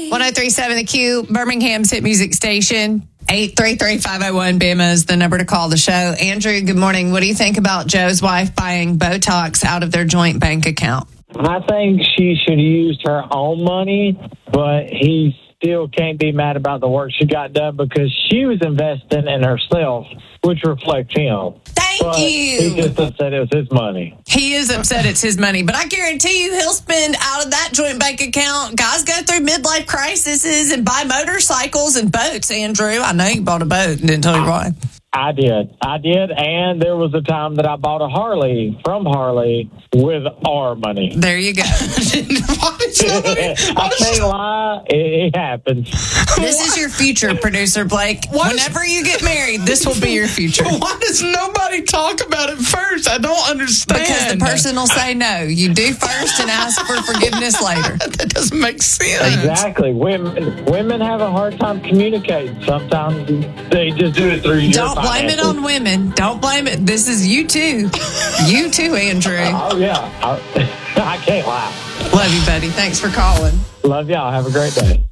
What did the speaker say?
1037 The Q, Birmingham's hit music station. 833-501-BAMA is the number to call the show. Andrew, good morning. What do you think about Joe's wife buying Botox out of their joint bank account? I think she should have used her own money, but he still can't be mad about the work she got done because she was investing in herself, which reflects him. Thank you. He just upset it was his money. He is upset it's his money, but I guarantee you he'll spend out of that joint bank account. Guys go through midlife crises and buy motorcycles and boats, Andrew. I know you bought a boat and didn't tell you why. I did, and there was a time that I bought a Harley from Harley with our money. There you go. I can't lie, it happens. This is your future, producer Blake. Whenever you get married, this will be your future. Why does nobody talk about it first? I don't understand. Because the person will say no. You do first and ask for forgiveness later. That doesn't make sense. Exactly. Women have a hard time communicating. Sometimes they just do it through your Don't blame it on women. Don't blame it. This is you too. You too, Andrew. Oh, yeah. I can't lie. Love you, buddy. Thanks for calling. Love y'all. Have a great day.